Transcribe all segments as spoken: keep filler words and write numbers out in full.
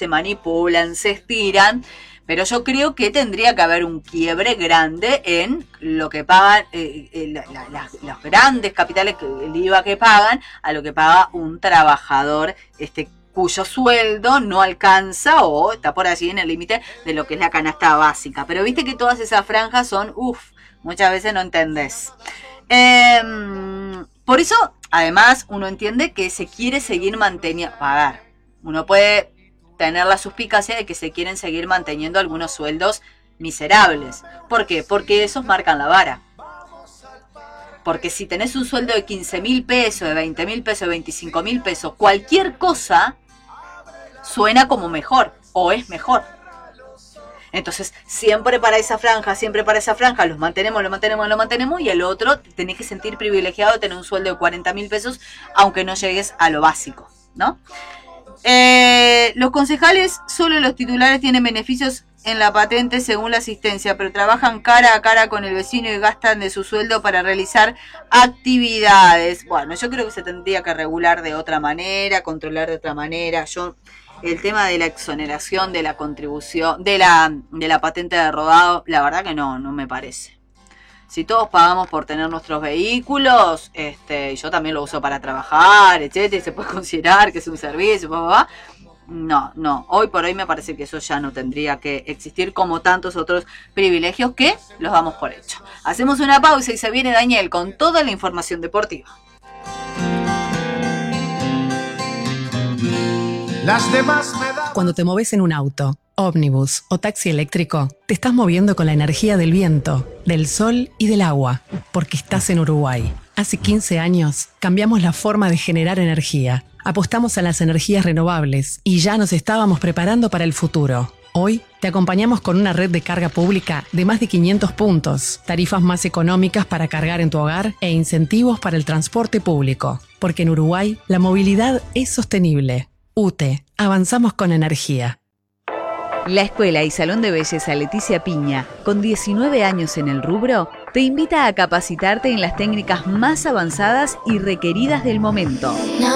se manipulan, se estiran, pero yo creo que tendría que haber un quiebre grande en lo que pagan eh, eh, la, la, la, los grandes capitales, el I V A que pagan, a lo que paga un trabajador este cuyo sueldo no alcanza o está por allí en el límite de lo que es la canasta básica. Pero viste que todas esas franjas son, uff, muchas veces no entendés. Eh, por eso, además, uno entiende que se quiere seguir manteniendo, a ver, uno puede tener la suspicacia de que se quieren seguir manteniendo algunos sueldos miserables. ¿Por qué? Porque esos marcan la vara. Porque si tenés un sueldo de quince mil pesos, de veinte mil pesos, de veinticinco mil pesos, cualquier cosa suena como mejor o es mejor. Entonces, siempre para esa franja, siempre para esa franja, los mantenemos, los mantenemos, los mantenemos, y el otro te tenés que sentir privilegiado de tener un sueldo de cuarenta mil pesos, aunque no llegues a lo básico, ¿no? Eh, los concejales, solo los titulares tienen beneficios en la patente según la asistencia, pero trabajan cara a cara con el vecino y gastan de su sueldo para realizar actividades. Bueno, yo creo que se tendría que regular de otra manera, controlar de otra manera. Yo, el tema de la exoneración de la contribución, de la, de la patente de rodado, la verdad que no, no me parece. Si todos pagamos por tener nuestros vehículos, este, yo también lo uso para trabajar, etcétera, se puede considerar que es un servicio, bla, bla, bla. No, no, hoy por hoy me parece que eso ya no tendría que existir, como tantos otros privilegios que los damos por hecho. Hacemos una pausa y se viene Daniel con toda la información deportiva. Las demás me dan... Cuando te moves en un auto, ómnibus o taxi eléctrico, te estás moviendo con la energía del viento, del sol y del agua, porque estás en Uruguay. Hace quince años cambiamos la forma de generar energía. Apostamos a las energías renovables y ya nos estábamos preparando para el futuro. Hoy te acompañamos con una red de carga pública de más de quinientos puntos, tarifas más económicas para cargar en tu hogar e incentivos para el transporte público. Porque en Uruguay la movilidad es sostenible. U T E, avanzamos con energía. La Escuela y Salón de Belleza Leticia Piña, con diecinueve años en el rubro, te invita a capacitarte en las técnicas más avanzadas y requeridas del momento.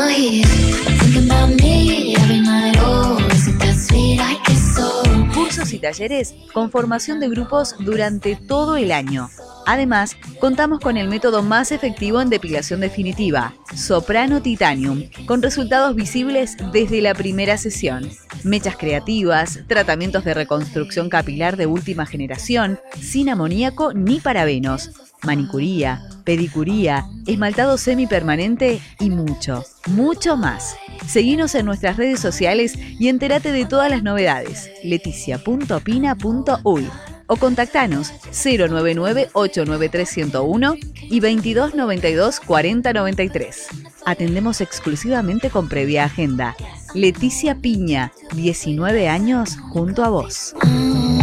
Cursos y talleres con formación de grupos durante todo el año. Además, contamos con el método más efectivo en depilación definitiva, Soprano Titanium, con resultados visibles desde la primera sesión. Mechas creativas, tratamientos de reconstrucción capilar de última generación, sin amoníaco ni parabenos, manicuría, pedicuría, esmaltado semipermanente y mucho, mucho más. Seguinos en nuestras redes sociales y entérate de todas las novedades. leticia punto pina punto uy o contactanos cero nueve nueve ocho nueve tres cero cero uno y veintidós noventa y dos cuarenta noventa y tres. Atendemos exclusivamente con previa agenda. Leticia Piña, diecinueve años junto a vos.